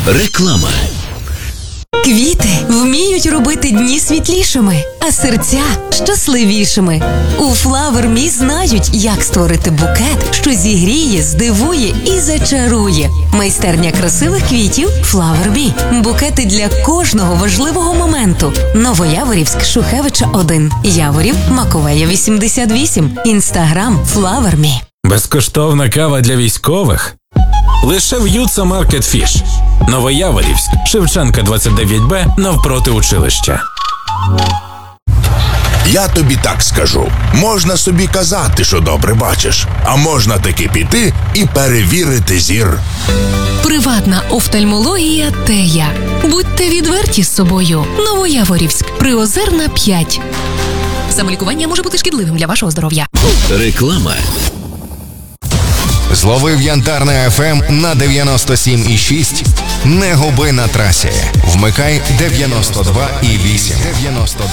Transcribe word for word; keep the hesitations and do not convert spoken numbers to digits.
Реклама. Квіти вміють робити дні світлішими, а серця щасливішими. У Flower Me знають, як створити букет, що зігріє, здивує і зачарує. Майстерня красивих квітів Flower Me. Букети для кожного важливого моменту. Новояворівськ, Шухевича один. Яворів, Маковея вісімдесят вісім. Інстаграм Flower Me. Безкоштовна кава для військових? Лише в Юца Маркет Фіш. Новояворівськ, Шевченка двадцять дев'ять Б, навпроти училища. Я тобі так скажу. Можна собі казати, що добре бачиш, а можна таки піти і перевірити зір. Приватна офтальмологія Тея. Будьте відверті з собою. Новояворівськ, Приозерна п'ять. Самолікування може бути шкідливим для вашого здоров'я. Реклама. Зловив Янтарне еф ем на дев'яносто сім і шість. Не губи на трасі. Вмикай дев'яносто два і вісім. дев'яносто